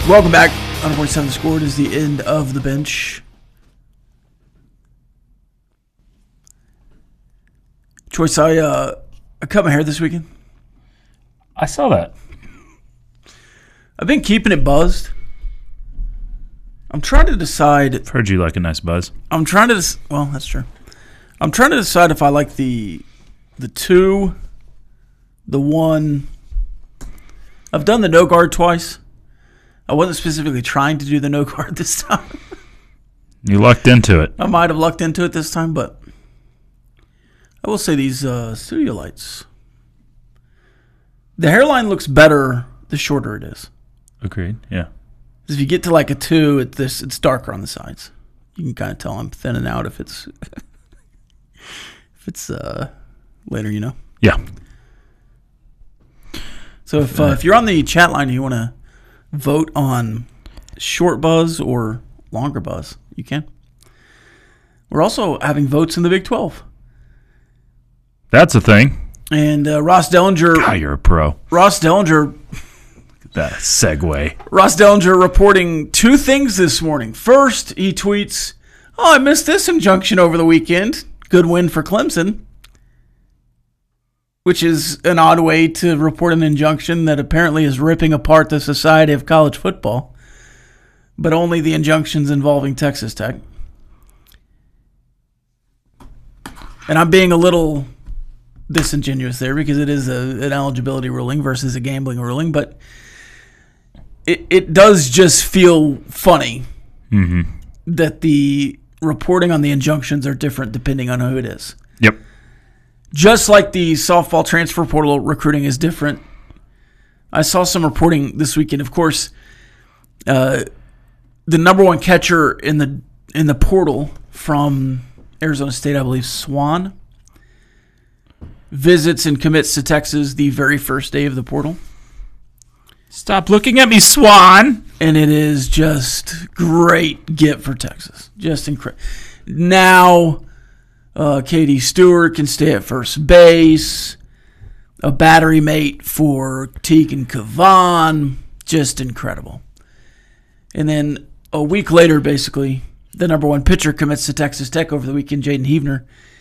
Welcome back. 147 scored is the end of the bench. Choice, I cut my hair this weekend. I saw that. I've been keeping it buzzed. I'm trying to decide. I've heard you like a nice buzz. I'm trying to. Well, that's true. I'm trying to decide if I like the 2, the 1. I've done the no guard twice. I wasn't specifically trying to do the no guard this time. You lucked into it. I might have lucked into it this time, but I will say these studio lights. The hairline looks better the shorter it is. Agreed, yeah. If you get to like a 2, it's darker on the sides. You can kind of tell I'm thinning out if it's later, you know. Yeah. So if you're on the chat line and you want to vote on short buzz or longer buzz, you can. We're also having votes in the Big 12. That's a thing. And Ross Dellinger. God, you're a pro. Ross Dellinger. Look at that segue. Ross Dellinger reporting 2 things this morning. First, he tweets, "Oh, I missed this injunction over the weekend. Good win for Clemson." Which is an odd way to report an injunction that apparently is ripping apart the society of college football. But only the injunctions involving Texas Tech. And I'm being a little disingenuous there because it is an eligibility ruling versus a gambling ruling, but it does just feel funny that the reporting on the injunctions are different depending on who it is. Yep. Just like the softball transfer portal recruiting is different. I saw some reporting this weekend. Of course, the number 1 catcher in the portal from Arizona State, I believe, Swan, visits and commits to Texas the very first day of the portal. Stop looking at me, Swan. And it is just great get for Texas. Just incredible. Now, Katie Stewart can stay at first base. A battery mate for Tegan Kavan. Just incredible. And then a week later, basically, the number 1 pitcher commits to Texas Tech over the weekend, Jaden Heavner.